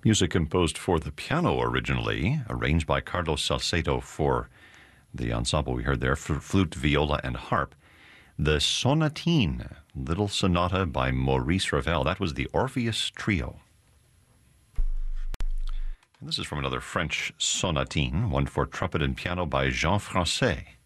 Music composed for the piano originally, arranged by Carlos Salcedo for the ensemble we heard there, for flute, viola, and harp. The Sonatine, Little Sonata by Maurice Ravel. That was the Orpheus Trio. And this is from another French sonatine, one for trumpet and piano by Jean Francais.